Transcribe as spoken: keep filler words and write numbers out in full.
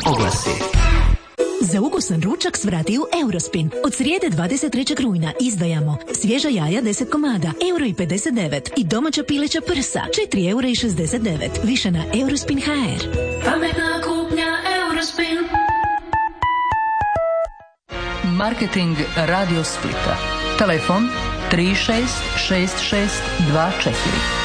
oglasi. Za ukusan ručak svrati u Eurospin. Od srijede dvadeset trećeg rujna izdvajamo svježa jaja deset komada, euro i pedeset devet i domaća pileća prsa, četiri eura i šezdeset devet. Više na Eurospin ha er. Pametna kupnja Eurospin. Marketing Radio Splita. Telefon tri šest šest šest dva četiri.